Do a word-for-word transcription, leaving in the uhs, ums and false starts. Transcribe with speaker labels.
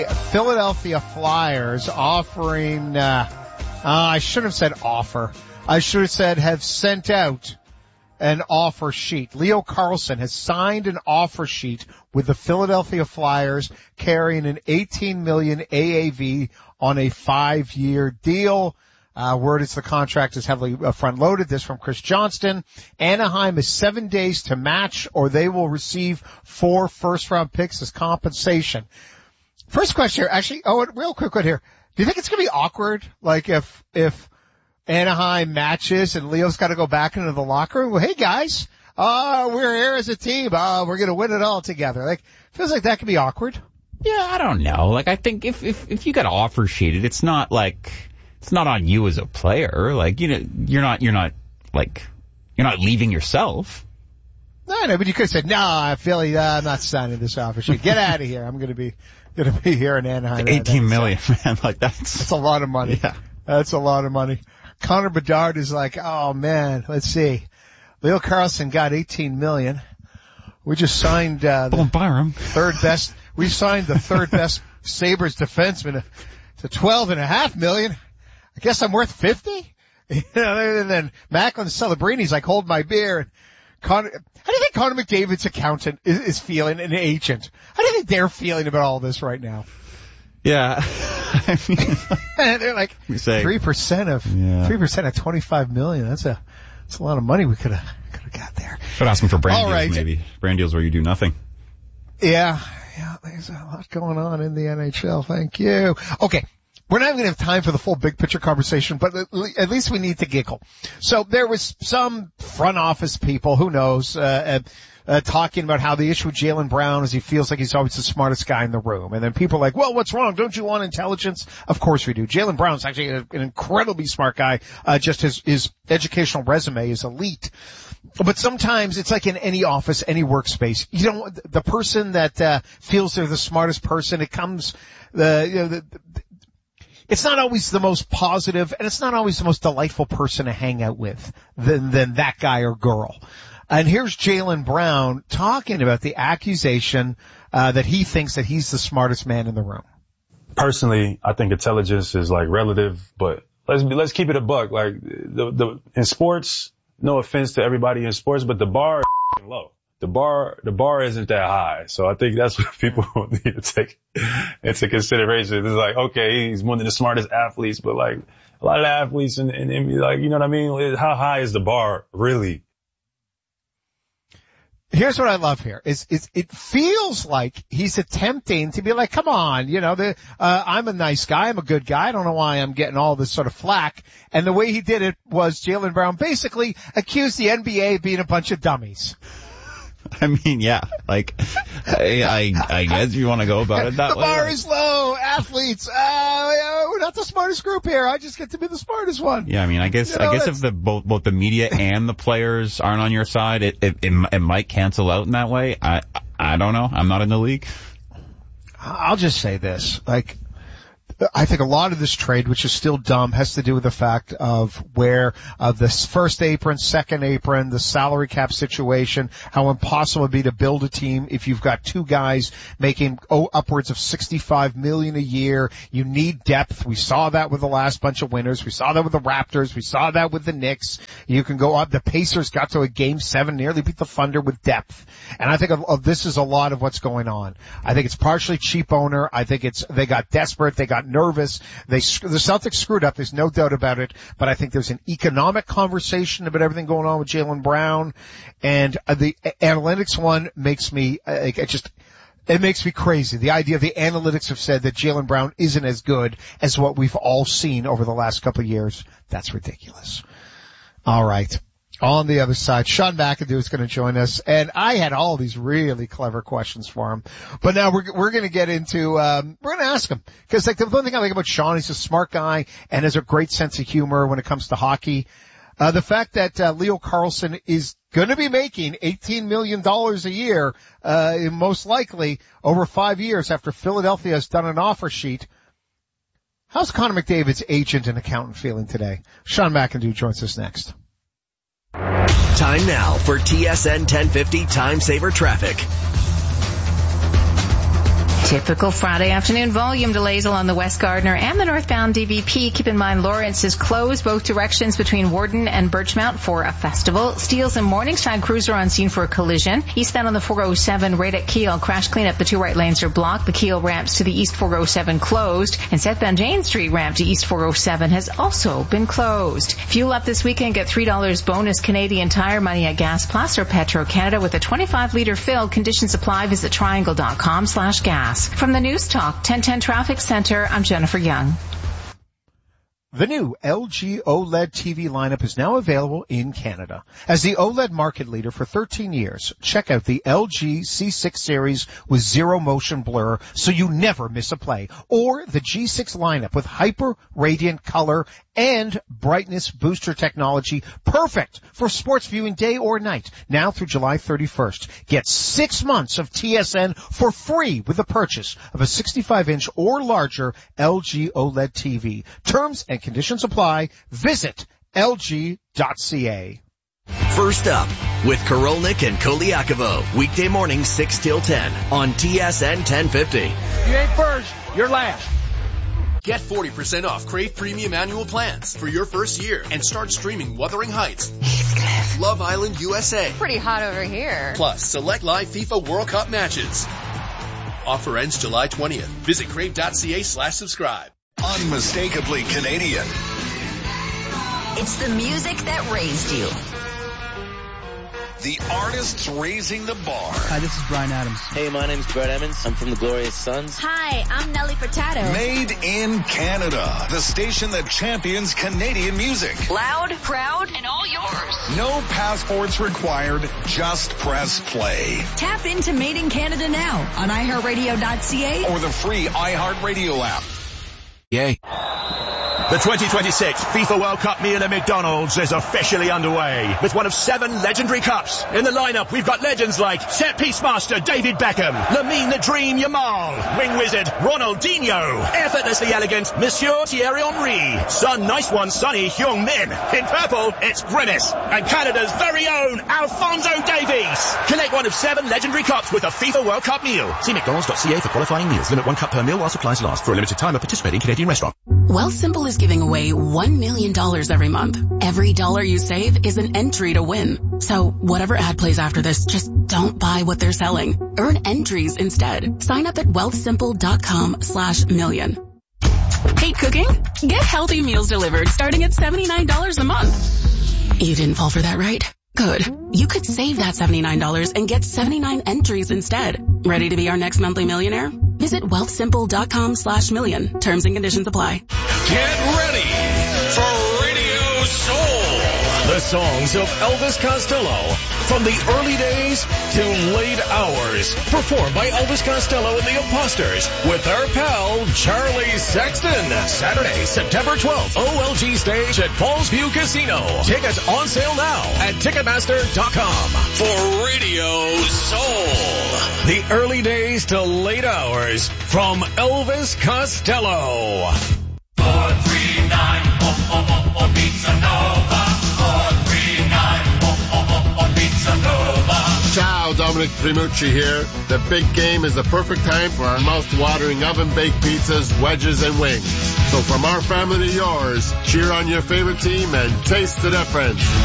Speaker 1: Philadelphia Flyers offering, uh, uh, I should have said offer. I should have said have sent out an offer sheet. Leo Carlsson has signed an offer sheet with the Philadelphia Flyers carrying an eighteen million dollars A A V on a five-year deal. Uh, word is the contract is heavily uh, front-loaded. This from Chris Johnston. Anaheim is seven days to match, or they will receive four first-round picks as compensation. First question here, actually, oh, real quick one here. Do you think it's going to be awkward, like if, if Anaheim matches and Leo's got to go back into the locker room? Well, hey guys, uh, we're here as a team. Uh, we're going to win it all together. Like, feels like that could be awkward.
Speaker 2: Yeah, I don't know. Like, I think if, if, if you got offer sheeted, it's not like, it's not on you as a player. Like, you know, you're not, you're not, like, you're not leaving yourself.
Speaker 1: No, no, but you could have said, no, I feel like, uh, I'm not signing this offer sheet. Get out of here. I'm going to be, going to be here in Anaheim.
Speaker 2: eighteen million, man. Like, that's,
Speaker 1: that's a lot of money.
Speaker 2: Yeah.
Speaker 1: That's a lot of money. Connor Bedard is like, oh man, let's see. Leo Carlsson got eighteen million. We just signed, uh, the
Speaker 2: Byram.
Speaker 1: third best, we signed the third best Sabres defenseman to twelve and a half million. I guess I'm worth fifty? You know, and then Macklin Celebrini's like, hold my beer. And Connor, how do you think Connor McDavid's accountant is, is feeling, an agent? How do you think they're feeling about all this right now?
Speaker 2: Yeah. I mean,
Speaker 1: they're like, three percent of,
Speaker 2: yeah.
Speaker 1: three percent of twenty-five million. That's a, that's a lot of money we could have, could have got there.
Speaker 2: But ask them for brand
Speaker 1: all
Speaker 2: deals,
Speaker 1: right.
Speaker 2: maybe. Brand deals where you do nothing.
Speaker 1: Yeah. Yeah. There's a lot going on in the N H L. Thank you. Okay. We're not even going to have time for the full big picture conversation, but at least we need to giggle. So there was some front office people, who knows, uh, uh, uh talking about how the issue with Jaylen Brown is he feels like he's always the smartest guy in the room. And then people are like, well, what's wrong? Don't you want intelligence? Of course we do. Jaylen Brown's actually a, an incredibly smart guy. Uh, just his, his educational resume is elite. But sometimes it's like in any office, any workspace. You know, the person that, uh, feels they're the smartest person, it comes, the, you know, the, the it's not always the most positive, and it's not always the most delightful person to hang out with than, than that guy or girl. And here's Jaylen Brown talking about the accusation uh, that he thinks that he's the smartest man in the room.
Speaker 3: Personally, I think intelligence is like relative, but let's be, let's keep it a buck. Like the the in sports, no offense to everybody in sports, but the bar is low. The bar, the bar isn't that high. So I think that's what people need to take into consideration. It's like, okay, he's one of the smartest athletes, but like a lot of the athletes and, and, and like, you know what I mean? How high is the bar really?
Speaker 1: Here's what I love here is, is it feels like he's attempting to be like, come on, you know, the, uh, I'm a nice guy. I'm a good guy. I don't know why I'm getting all this sort of flack. And the way he did it was Jaylen Brown basically accused the N B A of being a bunch of dummies.
Speaker 2: I mean, yeah, like, I, I, I guess you want to go about it that
Speaker 1: the
Speaker 2: way.
Speaker 1: The bar
Speaker 2: like.
Speaker 1: is low. Athletes, uh, we're not the smartest group here. I just get to be the smartest one.
Speaker 2: Yeah, I mean, I guess, you know, I guess if the, both, both the media and the players aren't on your side, it, it, it, it might cancel out in that way. I, I don't know. I'm not in the league.
Speaker 1: I'll just say this, like, I think a lot of this trade, which is still dumb, has to do with the fact of where, of this first apron, second apron, the salary cap situation, how impossible it'd be to build a team if you've got two guys making oh, upwards of sixty-five million dollars a year. You need depth. We saw that with the last bunch of winners. We saw that with the Raptors. We saw that with the Knicks. You can go up. The Pacers got to a game seven, nearly beat the Thunder with depth. And I think of, of this is a lot of what's going on. I think it's partially cheap owner. I think it's, they got desperate. They got nervous. They, the Celtics screwed up. There's no doubt about it. But I think there's an economic conversation about everything going on with Jaylen Brown. And uh, the analytics one makes me, uh, it just, it makes me crazy. The idea of the analytics have said that Jaylen Brown isn't as good as what we've all seen over the last couple of years. That's ridiculous. All right. On the other side, Sean McIndoe is going to join us, and I had all these really clever questions for him. But now we're we're going to get into um we're going to ask him, because like the one thing I like about Sean, he's a smart guy and has a great sense of humor when it comes to hockey. Uh the fact that uh, Leo Carlsson is going to be making eighteen million dollars a year, uh most likely over five years after Philadelphia has done an offer sheet. How's Connor McDavid's agent and accountant feeling today? Sean McIndoe joins us next.
Speaker 4: Time now for T S N ten fifty Time Saver Traffic.
Speaker 5: Typical Friday afternoon volume delays along the West Gardiner and the northbound D V P. Keep in mind Lawrence is closed both directions between Warden and Birchmount for a festival. Steeles and Morningside Cruiser on scene for a collision. Eastbound on the four oh seven right at Keel. Crash cleanup. The two right lanes are blocked. The Keel ramps to the East four oh seven closed. And southbound Jane Street ramp to East four oh seven has also been closed. Fuel up this weekend. Get three dollars bonus Canadian Tire money at Gas Plus or Petro-Canada with a twenty-five litre fill. Conditions apply. Visit triangle.com slash gas. From the News Talk ten ten Traffic Center, I'm Jennifer Young.
Speaker 1: The new L G OLED T V lineup is now available in Canada. As the OLED market leader for thirteen years, check out the L G C six series with zero motion blur so you never miss a play. Or the G six lineup with hyper radiant color and brightness booster technology, perfect for sports viewing day or night. Now through July thirty-first. Get six months of T S N for free with the purchase of a sixty-five inch or larger L G OLED T V. Terms and conditions apply. Visit L G dot C A.
Speaker 4: First up with Korolnik and Koliakovo. Weekday mornings six till ten on T S N ten fifty.
Speaker 6: You ain't first, you're last.
Speaker 7: Get forty percent off Crave Premium Annual Plans for your first year and start streaming Wuthering Heights, Love Island U S A.
Speaker 8: Pretty hot over here.
Speaker 7: Plus, select live FIFA World Cup matches. Offer ends July twentieth. Visit crave.ca slash subscribe.
Speaker 9: Unmistakably Canadian.
Speaker 10: It's the music that raised you.
Speaker 9: The artists raising the bar.
Speaker 11: Hi, this is Bryan Adams.
Speaker 12: Hey, my name's Brett Emmons. I'm from the Glorious Sons.
Speaker 10: Hi, I'm Nelly Furtado.
Speaker 9: Made in Canada. The station that champions Canadian music.
Speaker 10: Loud, proud, and all yours.
Speaker 9: No passports required. Just press play.
Speaker 10: Tap into Made in Canada now on i heart radio dot c a
Speaker 9: or the free iHeartRadio app.
Speaker 13: Yay. The twenty twenty-six FIFA World Cup meal at McDonald's is officially underway with one of seven legendary cups. In the lineup, we've got legends like set piece master David Beckham, Lamine the Dream Yamal, wing wizard Ronaldinho, effortlessly elegant Monsieur Thierry Henry, Sun Nice One Sonny Heung-min. In purple, it's Grimace, and Canada's very own Alphonso Davies. Collect one of seven legendary cups with a FIFA World Cup meal. See mcdonalds dot c a for qualifying meals. Limit one cup per meal while supplies last. For a limited time at participating Canadian restaurant.
Speaker 14: Wealthsimple is giving away one million dollars every month. Every dollar you save is an entry to win. So whatever ad plays after this, just don't buy what they're selling. Earn entries instead. Sign up at wealthsimple.com slash million. Hate cooking? Get healthy meals delivered starting at seventy-nine dollars a month. You didn't fall for that, right? Good. You could save that seventy-nine dollars and get seventy-nine entries instead. Ready to be our next monthly millionaire? Visit wealthsimple.com slash million. Terms and conditions apply.
Speaker 9: Get ready for Radio Soul.
Speaker 4: The songs of Elvis Costello from the early days to late hours. Performed by Elvis Costello and the Imposters with their pal Charlie Sexton. Saturday, September twelfth, O L G stage at Falls View Casino. Tickets on sale now at ticketmaster dot com.
Speaker 9: For Radio Soul.
Speaker 4: The early days to late hours from Elvis Costello.
Speaker 15: four three nine, oh, oh, oh, oh, Pizza Nova. four three nine, oh, oh, oh, oh, Pizza Nova.
Speaker 16: Ciao, Dominic Primucci here. The big game is the perfect time for our mouth-watering oven-baked pizzas, wedges, and wings. So from our family to yours, cheer on your favorite team and taste the difference.